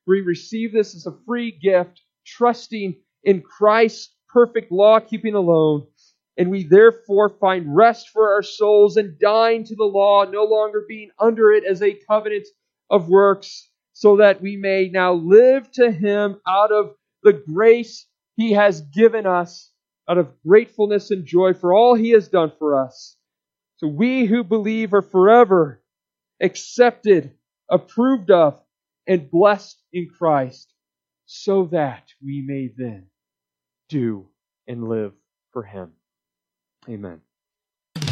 we receive this as a free gift, trusting in Christ's perfect law-keeping alone, and we therefore find rest for our souls and dying to the law, no longer being under it as a covenant of works, so that we may now live to Him out of the grace He has given us, out of gratefulness and joy for all He has done for us. So we who believe are forever accepted, approved of, and blessed in Christ, so that we may then do and live for Him. Amen.